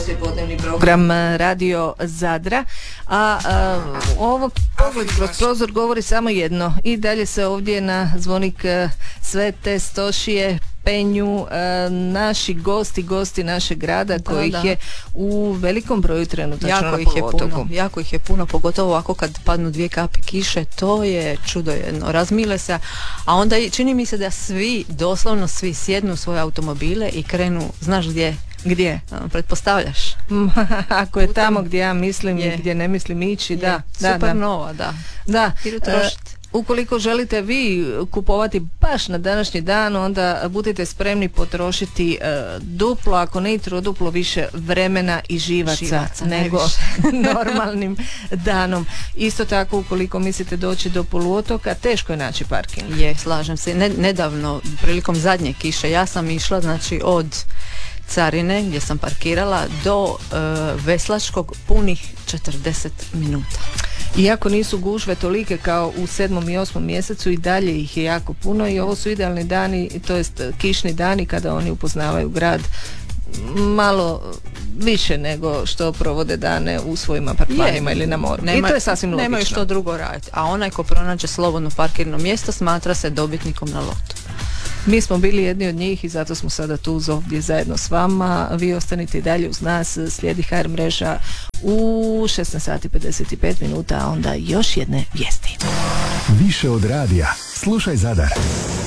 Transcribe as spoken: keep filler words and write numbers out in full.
poslijepodnevni program Radio Zadra, a, a ovo pogled kroz prozor govori samo jedno. I dalje se ovdje na zvonik Svete Stošije penju e, naši gosti, gosti našeg grada, da, kojih da. je u velikom broju trenutačno jako na ih je poluotoku. Puno, jako ih je puno, pogotovo ovako kad padnu dvije kapi kiše, to je čudo jedno, razmile se, a onda čini mi se da svi, doslovno svi sjednu u svoje automobile i krenu, znaš gdje? Gdje? Pretpostavljaš? Ako je tamo gdje ja mislim i gdje ne mislim ići, je. da. da Supernova, da. Da. da. E, ukoliko želite vi kupovati baš na današnji dan, onda budite spremni potrošiti e, duplo, ako ne i troduplo više vremena i živaca, živaca nego normalnim danom. Isto tako, ukoliko mislite doći do poluotoka, teško je naći parking. Je, slažem se. Ne, nedavno, prilikom zadnje kiše, ja sam išla, znači, od Carine gdje sam parkirala do uh, Veslačkog punih četrdeset minuta. Iako nisu gužve tolike kao u sedmom i osmom mjesecu, i dalje ih je jako puno i ovo su idealni dani, to jest kišni dani kada oni upoznavaju grad malo više nego što provode dane u svojim apartmanima ili na moru. Nema, I to je sasvim logično. Nemaju što drugo raditi. A onaj ko pronađe slobodno parkirno mjesto smatra se dobitnikom na lotu. Mi smo bili jedni od njih i zato smo sada tu ovdje zajedno s vama. Vi ostanite i dalje uz nas, slijedi ha er mreža u šesnaest sati pedeset pet minuta, a onda još jedne vijesti. Više od radija, slušaj Zadar.